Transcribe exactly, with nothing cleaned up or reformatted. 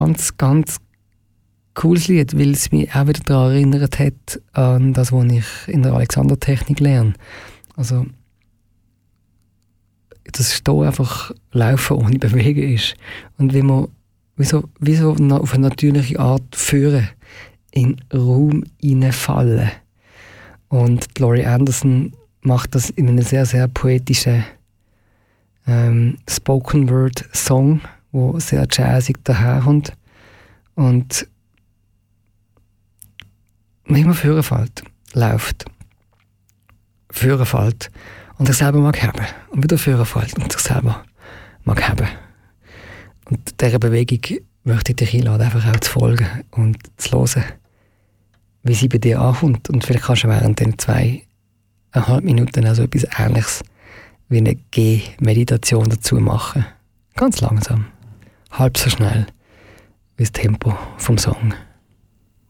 Ganz, ganz cooles Lied, weil es mich auch wieder daran erinnert hat, an das, was ich in der Alexander-Technik lerne. Also, dass es hier einfach Laufen ohne Bewegen ist. Und wie man wie so, wie so auf eine natürliche Art führen, in den Raum hineinfallen. Und Laurie Anderson macht das in einem sehr, sehr poetischen ähm, Spoken-Word-Song, wo sehr jazzig daherkommt. Und manchmal führen fällt, läuft, führen fällt und sich selber mag haben. Und wieder führen fällt und sich selber mag haben. Und dieser Bewegung möchte ich dich einladen, einfach auch zu folgen und zu hören, wie sie bei dir ankommt. Und vielleicht kannst du während den zweieinhalb Minuten also etwas Ähnliches wie eine G-Meditation dazu machen. Ganz langsam, halb so schnell wie das Tempo vom Song.